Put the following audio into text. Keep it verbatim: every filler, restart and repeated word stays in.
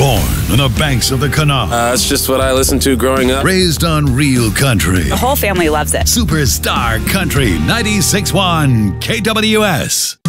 Born on the banks of the Kanawha. Uh, that's just what I listened to growing up. Raised on real country. The whole family loves it. Superstar Country ninety-six point one K W S.